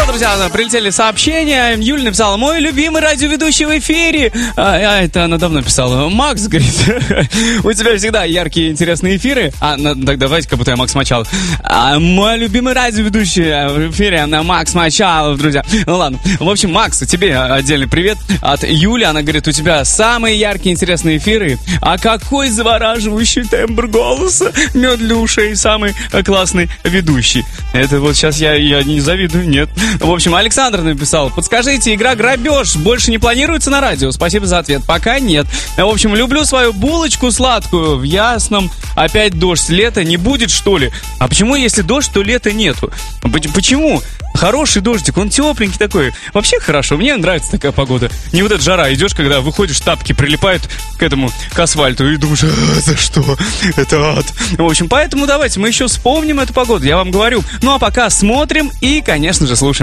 друзья, прилетели сообщения. Юля написала: мой любимый радиоведущий в эфире. Это она давно писала. Макс, говорит, у тебя всегда яркие, интересные эфиры. Так давайте, как будто я Макс Мочалов. Мой любимый радиоведущий в эфире, она Макс Мочалов, друзья. Ну ладно. В общем, Макс, тебе отдельный привет от Юли. Она говорит, у тебя самые яркие, интересные эфиры. А какой завораживающий тембр голоса. Мед для ушей, самый классный ведущий. Это вот сейчас я не завидую, нет. В общем, Александр написал: подскажите, игра «Грабеж» больше не планируется на радио? Спасибо за ответ. Пока нет. В общем, люблю свою булочку сладкую в Ясном. Опять дождь. Лето не будет, что ли? А почему, если дождь, то лета нету? Почему? Хороший дождик, он тепленький такой. Вообще хорошо, мне нравится такая погода. Не вот эта жара, идешь, когда выходишь, тапки прилипают к асфальту и думаешь, за что? Это ад. В общем, поэтому давайте мы еще вспомним эту погоду, я вам говорю. Ну а пока смотрим и, конечно же, слушаем.